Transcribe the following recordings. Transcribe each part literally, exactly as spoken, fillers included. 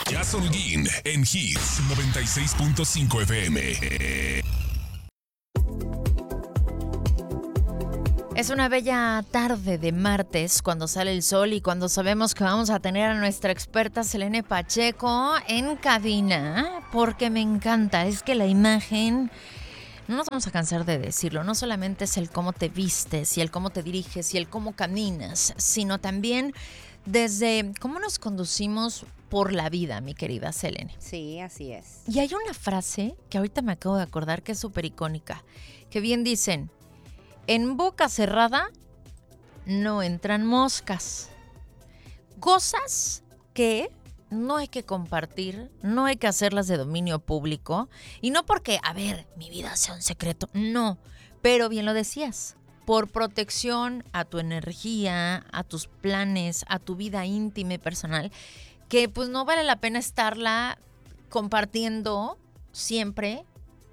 Jazz Holguín en Hits noventa y seis punto cinco F M. Es una bella tarde de martes cuando sale el sol y cuando sabemos que vamos a tener a nuestra experta Selene Pacheco en cabina, porque me encanta, es que la imagen, no nos vamos a cansar de decirlo, no solamente es el cómo te vistes y el cómo te diriges y el cómo caminas, sino también desde cómo nos conducimos por la vida, mi querida Selene. Sí, así es. Y hay una frase que ahorita me acabo de acordar que es súper icónica, que bien dicen: en boca cerrada no entran moscas. Cosas que no hay que compartir, no hay que hacerlas de dominio público. Y no porque, a ver, mi vida sea un secreto, no. Pero bien lo decías, por protección a tu energía, a tus planes, a tu vida íntima y personal, que pues no vale la pena estarla compartiendo siempre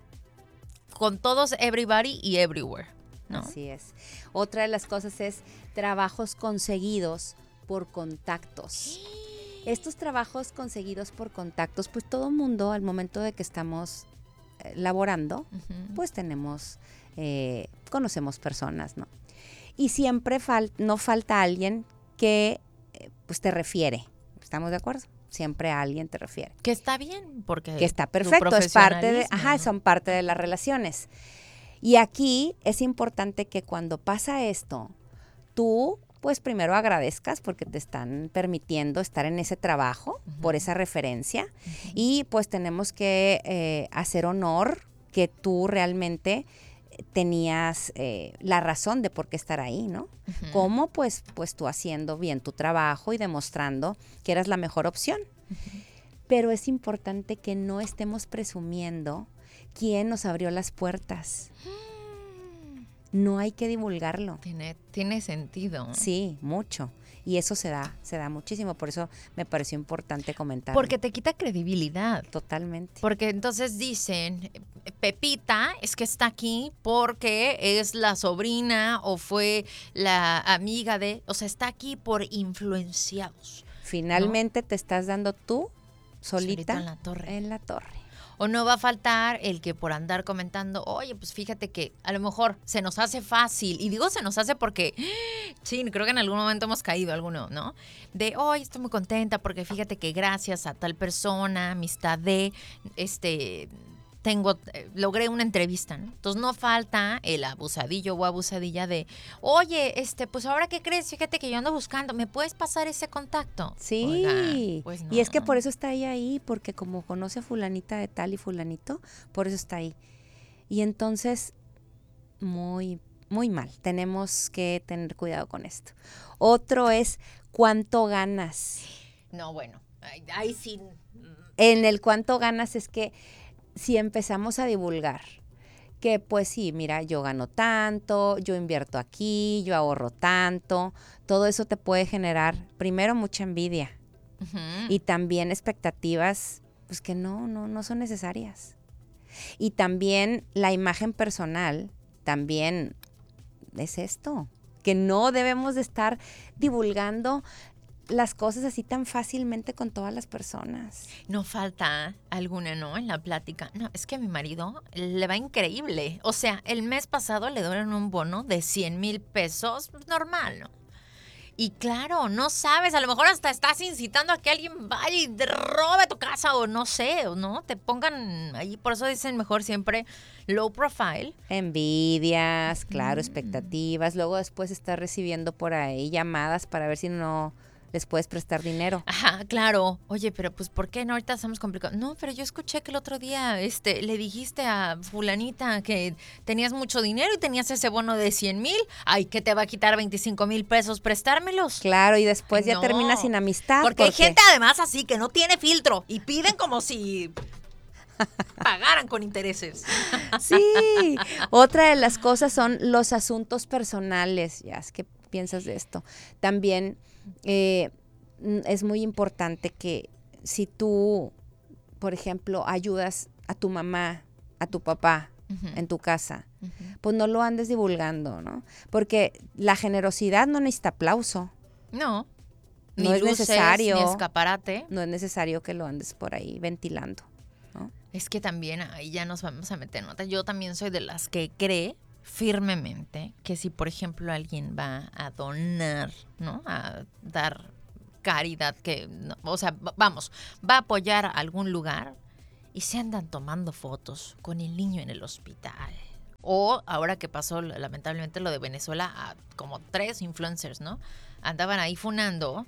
con todos, everybody y everywhere, ¿no? Así es. Otra de las cosas es trabajos conseguidos por contactos. Estos trabajos conseguidos por contactos, pues todo mundo al momento de que estamos eh, laborando, uh-huh. pues tenemos, eh, conocemos personas, ¿no? Y siempre fal- no falta alguien que eh, pues te refiere. ¿Estamos de acuerdo? Siempre alguien te refiere. Que está bien, porque que está perfecto, es parte de, ajá, ¿no? son parte de las relaciones. Y aquí es importante que cuando pasa esto, tú pues primero agradezcas porque te están permitiendo estar en ese trabajo, uh-huh. por esa referencia, uh-huh. y pues tenemos que eh, hacer honor que tú realmente tenías eh, la razón de por qué estar ahí, ¿no? Uh-huh. ¿Cómo? Pues, pues tú haciendo bien tu trabajo y demostrando que eras la mejor opción. Uh-huh. Pero es importante que no estemos presumiendo quién nos abrió las puertas. No hay que divulgarlo. Tiene, tiene sentido. Sí, mucho. Y eso se da, se da muchísimo. Por eso me pareció importante comentar. Porque te quita credibilidad. Totalmente. Porque entonces dicen, Pepita es que está aquí porque es la sobrina o fue la amiga de... O sea, está aquí por influenciados. Finalmente, ¿no? Te estás dando tú Solita solita, en la torre. En la torre. O no va a faltar el que por andar comentando, oye, pues fíjate que a lo mejor se nos hace fácil. Y digo se nos hace porque, sí, creo que en algún momento hemos caído alguno, ¿no? De, oye, estoy muy contenta porque fíjate que gracias a tal persona, amistad de, este, tengo, eh, logré una entrevista, ¿no? Entonces no falta el abusadillo o abusadilla de, oye, este, pues ahora qué crees, fíjate que yo ando buscando, ¿me puedes pasar ese contacto? Sí, Oiga, pues no. Y es que por eso está ella ahí, porque como conoce a fulanita de tal y fulanito, por eso está ahí. Y entonces, muy, muy mal, tenemos que tener cuidado con esto. Otro es, ¿cuánto ganas? No, bueno, ahí, ahí sí. En el cuánto ganas es que si empezamos a divulgar que pues sí, mira, yo gano tanto, yo invierto aquí, yo ahorro tanto, todo eso te puede generar primero mucha envidia uh-huh. y también expectativas pues que no, no, no son necesarias. Y también la imagen personal también es esto, que no debemos de estar divulgando las cosas así tan fácilmente con todas las personas. No falta alguna, ¿no? En la plática. No, es que a mi marido le va increíble. O sea, el mes pasado le dieron un bono de cien mil pesos, normal, ¿no? Y claro, no sabes, a lo mejor hasta estás incitando a que alguien vaya y robe tu casa o no sé, ¿no? Te pongan ahí, por eso dicen mejor siempre low profile. Envidias, claro, mm. expectativas. Luego después estás recibiendo por ahí llamadas para ver si no les puedes prestar dinero. Ajá, claro. Oye, pero pues ¿por qué no? Ahorita estamos complicados. No, pero yo escuché que el otro día este, le dijiste a fulanita que tenías mucho dinero y tenías ese bono de cien mil. Ay, ¿qué te va a quitar veinticinco mil pesos prestármelos? Claro, y después Ay, ya no. termina sin amistad. Porque, porque hay gente además así que no tiene filtro y piden como si pagaran con intereses. Sí. Otra de las cosas son los asuntos personales. Ya, ¿qué piensas de esto? También Eh, es muy importante que si tú, por ejemplo, ayudas a tu mamá, a tu papá uh-huh. en tu casa, uh-huh. pues no lo andes divulgando, ¿no? Porque la generosidad no necesita aplauso. No, ni no es luces, necesario, ni escaparate. No es necesario que lo andes por ahí ventilando, ¿no? Es que también ahí ya nos vamos a meter nota. Yo también soy de las que cree firmemente que si, por ejemplo, alguien va a donar, ¿no? A dar caridad, que, no, o sea, vamos, va a apoyar a algún lugar y se andan tomando fotos con el niño en el hospital. O ahora que pasó lamentablemente lo de Venezuela, a como tres influencers, ¿no? Andaban ahí funando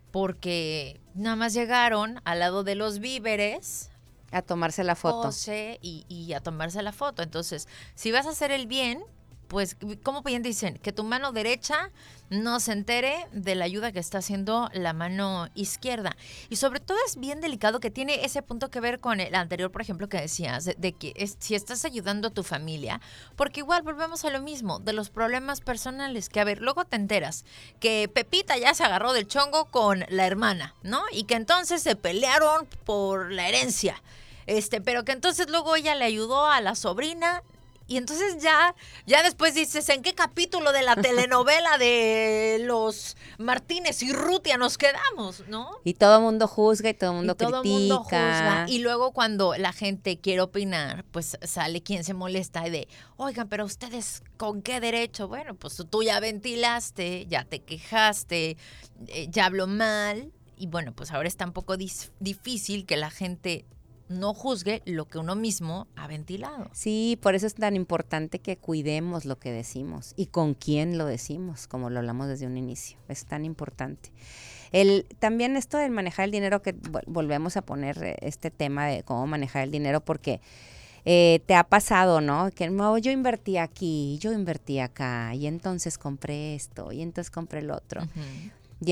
porque nada más llegaron al lado de los víveres a tomarse la foto. Pose y, y a tomarse la foto. Entonces, si vas a hacer el bien, pues, como bien dicen, que tu mano derecha no se entere de la ayuda que está haciendo la mano izquierda. Y sobre todo es bien delicado, que tiene ese punto que ver con el anterior, por ejemplo, que decías, de, de que es, si estás ayudando a tu familia, porque igual volvemos a lo mismo, de los problemas personales, que a ver, luego te enteras que Pepita ya se agarró del chongo con la hermana, ¿no? Y que entonces se pelearon por la herencia. Este, pero que entonces luego ella le ayudó a la sobrina. Y entonces ya, ya después dices, ¿en qué capítulo de la telenovela de los Martínez y Rutia nos quedamos, no? Y todo el mundo juzga y todo el mundo y todo critica. mundo juzga. Y luego cuando la gente quiere opinar, pues sale quien se molesta y de, oigan, pero ustedes, ¿con qué derecho? Bueno, pues tú ya ventilaste, ya te quejaste, eh, ya habló mal. Y bueno, pues ahora está un poco dis- difícil que la gente no juzgue lo que uno mismo ha ventilado. Sí, por eso es tan importante que cuidemos lo que decimos y con quién lo decimos, como lo hablamos desde un inicio. Es tan importante. El, también esto del manejar el dinero, que volvemos a poner este tema de cómo manejar el dinero, porque eh, te ha pasado, ¿no? Que no, yo invertí aquí, yo invertí acá, y entonces compré esto, y entonces compré el otro. Uh-huh. Y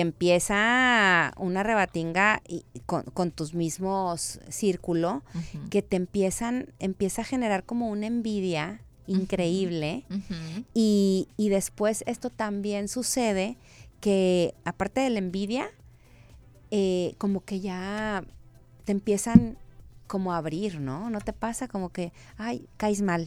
empieza una rebatinga y con, con tus mismos círculo, uh-huh. que te empiezan, empieza a generar como una envidia increíble. Uh-huh. y, y después esto también sucede que, aparte de la envidia, eh, como que ya te empiezan como a abrir, ¿no? ¿No te pasa? Como que, ay, caes mal.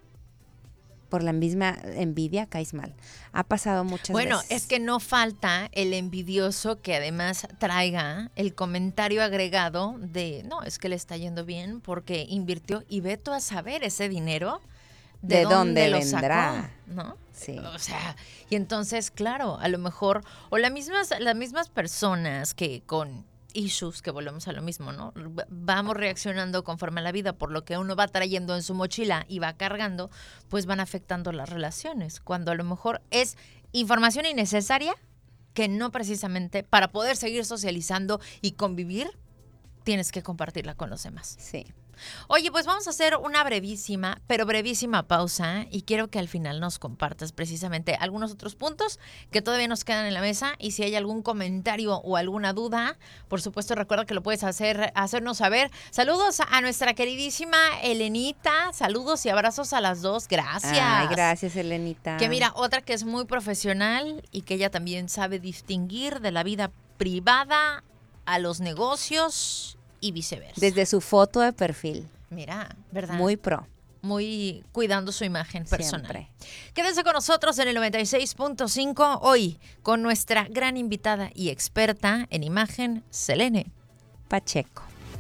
Por la misma envidia caes mal. Ha pasado muchas bueno, veces. Bueno, es que no falta el envidioso que además traiga el comentario agregado de, no, es que le está yendo bien porque invirtió, y ve tú a saber ese dinero de, de dónde, dónde lo vendrá, sacó, ¿no? Sí. O sea, y entonces, claro, a lo mejor, o las mismas, las mismas personas que con issues, que volvemos a lo mismo, ¿no? Vamos reaccionando conforme a la vida por lo que uno va trayendo en su mochila y va cargando, pues van afectando las relaciones, cuando a lo mejor es información innecesaria que no precisamente para poder seguir socializando y convivir tienes que compartirla con los demás. Sí. Oye, pues vamos a hacer una brevísima, pero brevísima pausa, y quiero que al final nos compartas precisamente algunos otros puntos que todavía nos quedan en la mesa, y si hay algún comentario o alguna duda, por supuesto recuerda que lo puedes hacer, hacernos saber. Saludos a nuestra queridísima Elenita, saludos y abrazos a las dos, gracias. Ay, gracias, Elenita. Que mira, otra que es muy profesional y que ella también sabe distinguir de la vida privada a los negocios y viceversa. Desde su foto de perfil. Mira, ¿verdad? Muy pro. Muy cuidando su imagen personal. Siempre. Quédense con nosotros en el noventa y seis punto cinco hoy con nuestra gran invitada y experta en imagen, Selene Pacheco.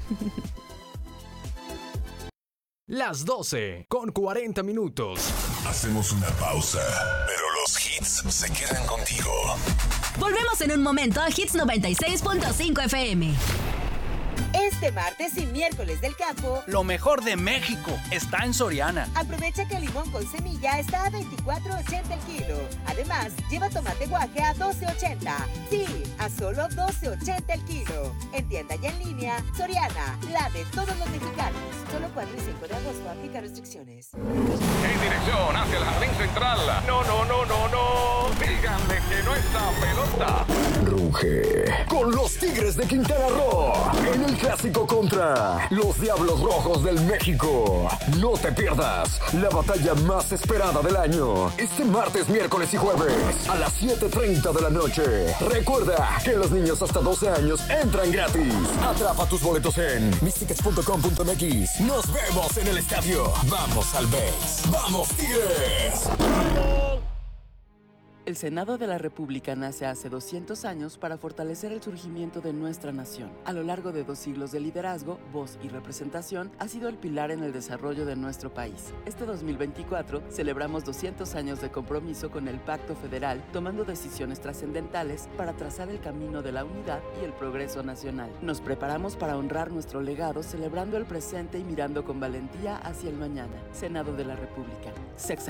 Las doce con cuarenta minutos. Hacemos una pausa, pero los hits se quedan contigo. Volvemos en un momento a Hits noventa y seis punto cinco F M. Este martes y miércoles del campo, lo mejor de México está en Soriana. Aprovecha que el limón con semilla está a veinticuatro ochenta el kilo. Además, lleva tomate guaje a doce ochenta. Sí, a solo doce ochenta el kilo. En tienda y en línea, Soriana, la de todos los mexicanos. Solo cuatro y cinco de agosto, aplica restricciones. En dirección hacia el jardín central. No, no, no, no, no. Díganle que no está pelota. Ruge con los Tigres de Quintana Roo en el clásico contra los Diablos Rojos del México. No te pierdas la batalla más esperada del año este martes, miércoles y jueves a las siete treinta de la noche. Recuerda que los niños hasta doce años entran gratis. Atrapa tus boletos en mis tickets punto com punto m x. Nos vemos en el estadio. Vamos al Beis. ¡Vamos, Tigres! El Senado de la República nace hace doscientos años para fortalecer el surgimiento de nuestra nación. A lo largo de dos siglos de liderazgo, voz y representación, ha sido el pilar en el desarrollo de nuestro país. Este dos mil veinticuatro celebramos doscientos años de compromiso con el Pacto Federal, tomando decisiones trascendentales para trazar el camino de la unidad y el progreso nacional. Nos preparamos para honrar nuestro legado, celebrando el presente y mirando con valentía hacia el mañana. Senado de la República. Sexa